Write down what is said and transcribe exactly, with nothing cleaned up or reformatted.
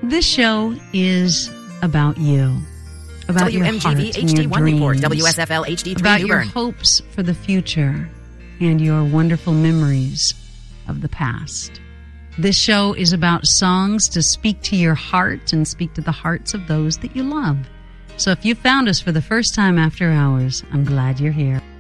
This show is about you. About W M G V your heart H D and your one report, dreams, W S F L H D three about New your Bern. hopes for the future and your wonderful memories of the past. This show is about songs to speak to your heart and speak to the hearts of those that you love. So if you found us for the first time after hours, I'm glad you're here.